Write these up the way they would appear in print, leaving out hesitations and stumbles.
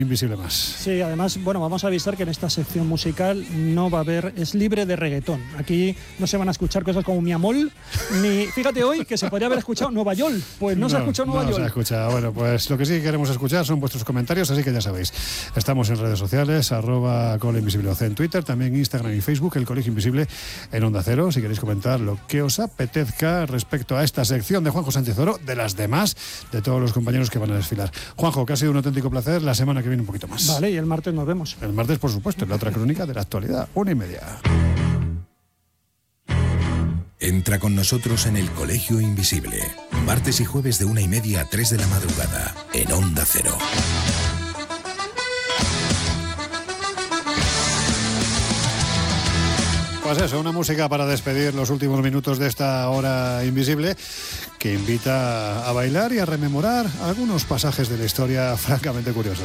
Invisible más. Sí, además, bueno, vamos a avisar que en esta sección musical no va a haber, es libre de reggaetón. Aquí no se van a escuchar cosas como Mi Amol, ni, fíjate hoy que se podría haber escuchado Nueva York, pues no se ha escuchado Nueva York. No se ha escuchado. Bueno, pues lo que sí queremos escuchar son vuestros comentarios, así que ya sabéis, estamos en redes sociales, @ColeInvisibleOC en Twitter, también Instagram y Facebook, El Colegio Invisible en Onda Cero, si queréis comentar lo que os apetezca respecto a esta sección de Juanjo Sánchez Oro, de las demás, de todos los compañeros que van a desfilar. Juanjo, que ha sido un auténtico placer, la semana que viene un poquito más. Vale, y el martes nos vemos. El martes, por supuesto, en la otra crónica de la actualidad, 1:30. Entra con nosotros en El Colegio Invisible, martes y jueves de 1:30 a 3 de la madrugada, en Onda Cero. Pues eso, una música para despedir los últimos minutos de esta hora invisible, que invita a bailar y a rememorar algunos pasajes de la historia francamente curiosos.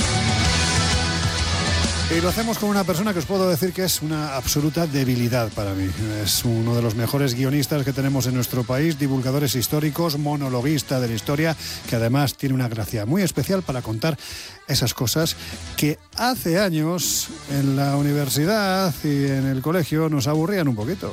Y lo hacemos con una persona que os puedo decir que es una absoluta debilidad para mí. Es uno de los mejores guionistas que tenemos en nuestro país, divulgadores históricos, monologuista de la historia, que además tiene una gracia muy especial para contar esas cosas que hace años en la universidad y en el colegio nos aburrían un poquito.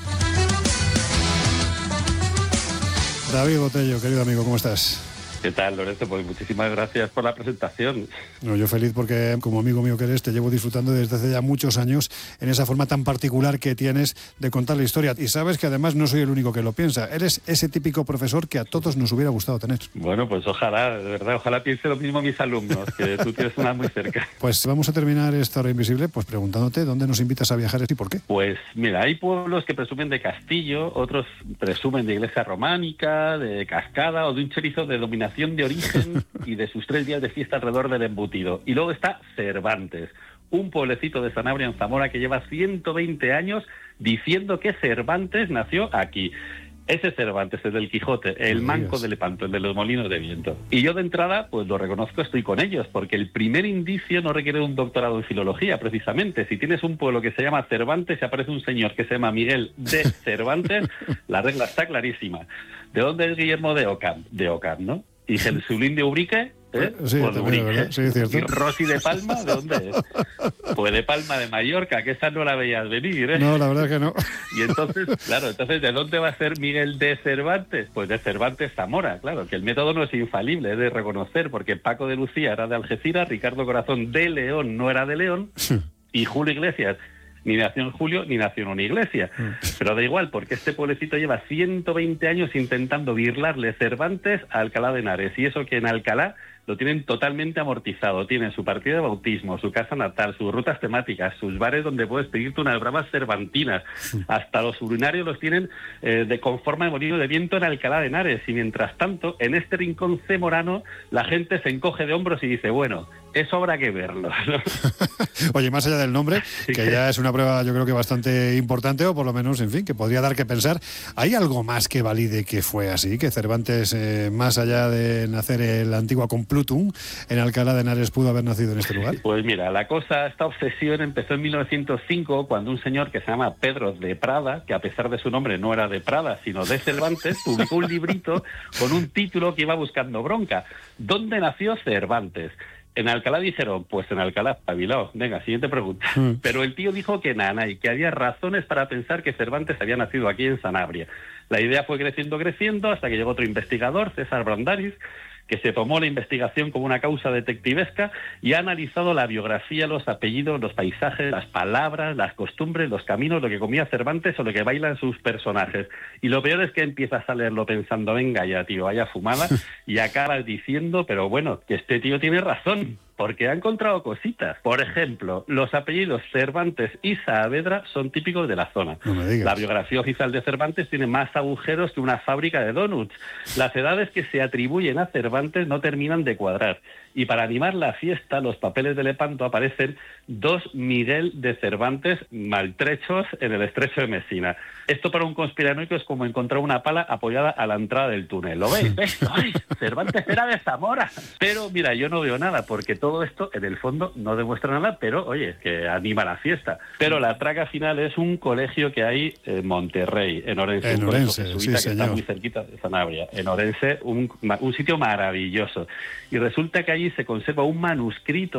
David Botello, querido amigo, ¿cómo estás? ¿Qué tal, Lorenzo? Pues muchísimas gracias por la presentación. No, yo feliz porque, como amigo mío que eres, te llevo disfrutando desde hace ya muchos años en esa forma tan particular que tienes de contar la historia. Y sabes que además no soy el único que lo piensa. Eres ese típico profesor que a todos nos hubiera gustado tener. Bueno, pues ojalá, de verdad, ojalá piense lo mismo mis alumnos, que tú tienes una muy cerca. Pues vamos a terminar esta hora invisible pues preguntándote dónde nos invitas a viajar y por qué. Pues mira, hay pueblos que presumen de castillo, otros presumen de iglesia románica, de cascada o de un chorizo de dominación de origen y de sus 3 días de fiesta alrededor del embutido. Y luego está Cervantes, un pueblecito de Sanabria en Zamora que lleva 120 años diciendo que Cervantes nació aquí. Ese Cervantes, el del Quijote, el manco de Lepanto, el de los molinos de viento. Y yo de entrada, pues lo reconozco, estoy con ellos, porque el primer indicio no requiere un doctorado en filología, precisamente. Si tienes un pueblo que se llama Cervantes y aparece un señor que se llama Miguel de Cervantes, la regla está clarísima. ¿De dónde es Guillermo de Ocam? De Ocam, ¿no? ¿Y Jesulín de Ubrique? Sí, pues de Ubrique. Sí, es cierto. ¿Y Rosy de Palma? ¿De dónde es? Pues de Palma de Mallorca, que esa no la veías venir, ¿eh? No, la verdad es que no. Y entonces, claro, ¿de dónde va a ser Miguel de Cervantes? Pues de Cervantes Zamora, claro, que el método no es infalible, es de reconocer, porque Paco de Lucía era de Algeciras, Ricardo Corazón de León no era de León, y Julio Iglesias ni nació en Julio ni nació en una iglesia. Pero da igual, porque este pueblecito lleva 120 años intentando birlarle Cervantes a Alcalá de Henares, y eso que en Alcalá lo tienen totalmente amortizado. Tienen su partida de bautismo, su casa natal, sus rutas temáticas, sus bares donde puedes pedirte unas bravas cervantinas. Hasta los urinarios los tienen con forma de molino de viento en Alcalá de Henares. Y mientras tanto, en este rincón zamorano, la gente se encoge de hombros y dice, bueno, eso habrá que verlo, ¿no? Oye, más allá del nombre, que ya es una prueba yo creo que bastante importante, o por lo menos, en fin, que podría dar que pensar, ¿hay algo más que valide que fue así? Que Cervantes, más allá de nacer en la antigua Complutum, en Alcalá de Henares, pudo haber nacido en este lugar. Pues mira, la cosa, esta obsesión empezó en 1905, cuando un señor que se llama Pedro de Prada, que a pesar de su nombre no era de Prada, sino de Cervantes, publicó un librito con un título que iba buscando bronca. ¿Dónde nació Cervantes? En Alcalá dijeron, pues en Alcalá, espabilado. Venga, siguiente pregunta. Pero el tío dijo que nada, y que había razones para pensar que Cervantes había nacido aquí en Sanabria. La idea fue creciendo, hasta que llegó otro investigador, César Brandaris, que se tomó la investigación como una causa detectivesca y ha analizado la biografía, los apellidos, los paisajes, las palabras, las costumbres, los caminos, lo que comía Cervantes o lo que bailan sus personajes. Y lo peor es que empiezas a leerlo pensando, venga ya, tío, vaya fumada, y acabas diciendo, pero bueno, que este tío tiene razón, porque ha encontrado cositas. Por ejemplo, los apellidos Cervantes y Saavedra son típicos de la zona. No me digas. La biografía oficial de Cervantes tiene más agujeros que una fábrica de donuts. Las edades que se atribuyen a Cervantes no terminan de cuadrar. Y para animar la fiesta, los papeles de Lepanto aparecen 2 Miguel de Cervantes maltrechos en el estrecho de Messina. Esto para un conspiranoico es como encontrar una pala apoyada a la entrada del túnel. ¿Lo veis? ¿Veis? ¡Ay! Cervantes era de Zamora. Pero mira, yo no veo nada, porque todo esto en el fondo no demuestra nada, pero oye, que anima la fiesta. Pero la traca final es un colegio que hay en Monterrey, en Orense. En Orense, sí, que señor. está muy cerquita de Sanabria. En Orense, un sitio maravilloso. Y resulta que allí se conserva un manuscrito